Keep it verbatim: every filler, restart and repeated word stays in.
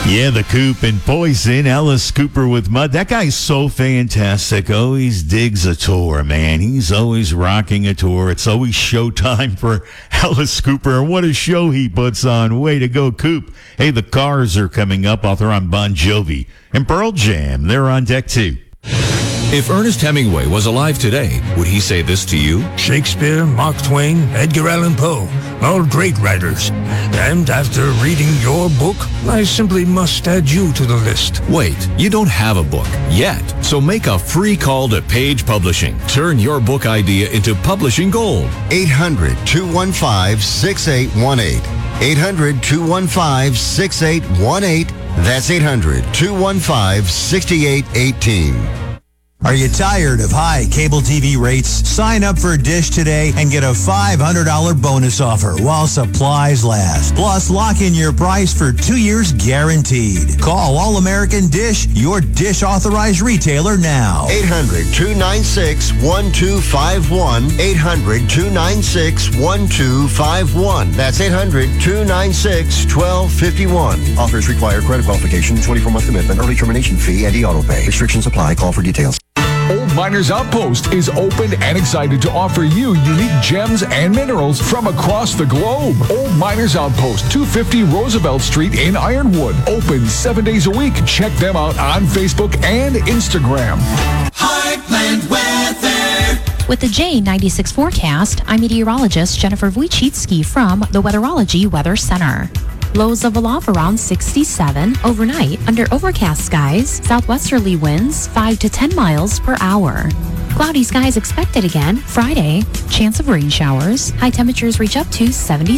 Yeah, the Coop and Poison, Alice Cooper with Mud. That guy's so fantastic. Always digs a tour, man. He's always rocking a tour. It's always showtime for Alice Cooper. And what a show he puts on. Way to go, Coop. Hey, the Cars are coming up. Author on Bon Jovi. And Pearl Jam, they're on deck too. If Ernest Hemingway was alive today, would he say this to you? Shakespeare, Mark Twain, Edgar Allan Poe, all great writers. And after reading your book, I simply must add you to the list. Wait, you don't have a book yet. So make a free call to Page Publishing. Turn your book idea into publishing gold. eight hundred, two one five, six eight one eight. eight hundred, two one five, six eight one eight. That's eight hundred, two one five, six eight one eight. Are you tired of high cable T V rates? Sign up for Dish today and get a five hundred dollars bonus offer while supplies last. Plus, lock in your price for two years guaranteed. Call All-American Dish, your Dish authorized retailer now. eight hundred, two nine six, one two five one. eight hundred, two nine six, one two five one. That's eight hundred, two nine six, one two five one. Offers require credit qualification, twenty-four month commitment, early termination fee, and e-auto pay. Restrictions apply. Call for details. Old Miners Outpost is open and excited to offer you unique gems and minerals from across the globe. Old Miners Outpost, two fifty Roosevelt Street in Ironwood. Open seven days a week. Check them out on Facebook and Instagram. Heartland Weather. With the J ninety-six forecast, I'm meteorologist Jennifer Wojcicki from the Weatherology Weather Center. Lows of aloft around sixty-seven. Overnight, under overcast skies, southwesterly winds five to ten miles per hour. Cloudy skies expected again Friday. Chance of rain showers. High temperatures reach up to seventy.